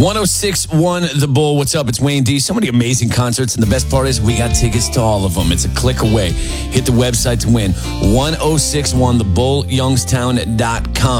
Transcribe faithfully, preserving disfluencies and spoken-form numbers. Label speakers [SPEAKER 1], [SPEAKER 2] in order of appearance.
[SPEAKER 1] one oh six point one The Bull. What's up? It's Wayne D. So many amazing concerts, and the best part is we got tickets to all of them. It's a click away. Hit the website to win. one oh six point one the bull youngstown dot com.